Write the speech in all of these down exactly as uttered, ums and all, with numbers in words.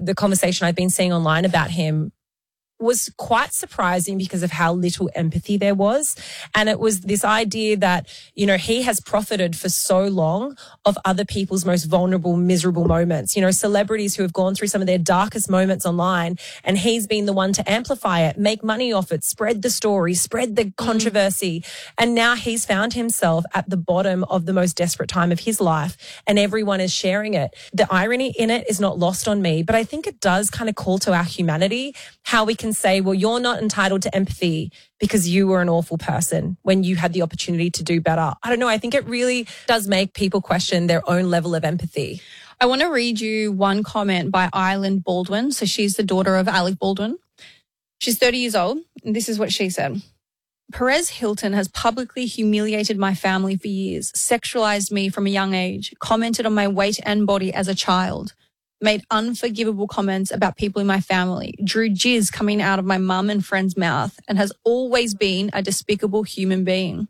the conversation I've been seeing online about him was quite surprising because of how little empathy there was. And it was this idea that, you know, he has profited for so long of other people's most vulnerable, miserable moments, you know, celebrities who have gone through some of their darkest moments online, and he's been the one to amplify it, make money off it, spread the story, spread the controversy. Mm. And now he's found himself at the bottom of the most desperate time of his life, and everyone is sharing it. The irony in it is not lost on me, but I think it does kind of call to our humanity, how we can say, well, you're not entitled to empathy because you were an awful person when you had the opportunity to do better. I don't know. I think it really does make people question their own level of empathy. I want to read you one comment by Island Baldwin. So she's the daughter of Alec Baldwin. She's thirty years old, and this is what she said. Perez Hilton has publicly humiliated my family for years, sexualized me from a young age, commented on my weight and body as a child, made unforgivable comments about people in my family, drew jizz coming out of my mum and friend's mouth, and has always been a despicable human being.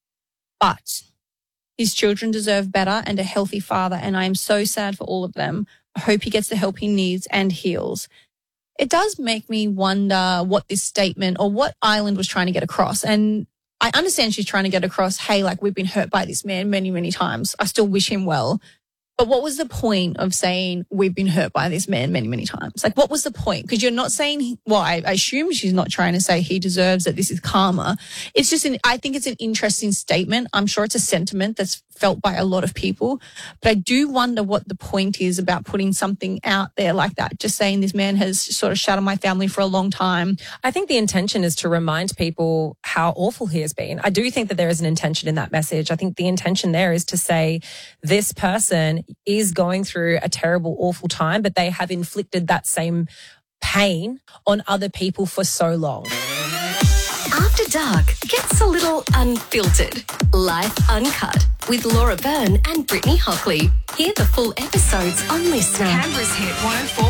But his children deserve better and a healthy father, and I am so sad for all of them. I hope he gets the help he needs and heals. It does make me wonder what this statement or what Island was trying to get across. And I understand she's trying to get across, hey, like, we've been hurt by this man many, many times. I still wish him well. But what was the point of saying we've been hurt by this man many, many times? Like, what was the point? Because you're not saying, well, I, I assume she's not trying to say he deserves it, this is karma. It's just, an, I think it's an interesting statement. I'm sure it's a sentiment that's felt by a lot of people. But I do wonder what the point is about putting something out there like that, just saying this man has sort of shattered my family for a long time. I think the intention is to remind people how awful he has been. I do think that there is an intention in that message. I think the intention there is to say this person is going through a terrible, awful time, but they have inflicted that same pain on other people for so long. After Dark gets a little unfiltered. Life Uncut with Laura Byrne and Brittany Hockley. Hear the full episodes on Listener. Canberra's hit one oh four